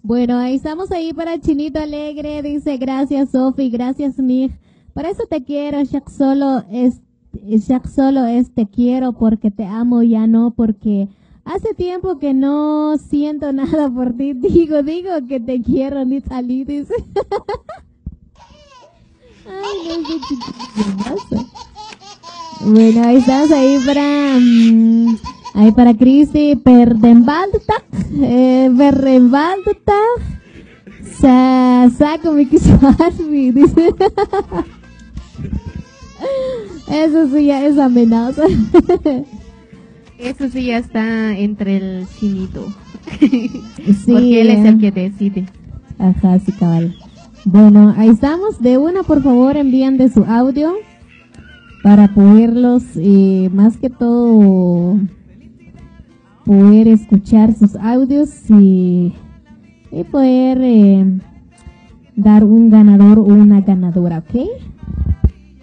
Bueno, ahí estamos ahí para Chinito Alegre. Dice, gracias Sofi, gracias Mig. Por eso te quiero, Shaq solo es te quiero porque te amo, ya no porque hace tiempo que no siento nada por ti. Digo que te quiero, ni salí, dice. Ay, no sé qué pasa. Bueno, ahí estamos ahí para Cristi, Perdenbalta, saco mi kisarmi, dice. Eso sí ya es amenaza. Eso sí ya está entre el chinito. Sí, porque él es el que decide. Ajá, sí, cabal. Bueno, ahí estamos. De una, por favor, envían de su audio para poderlos, más que todo, poder escuchar sus audios y poder dar un ganador o una ganadora, ¿ok?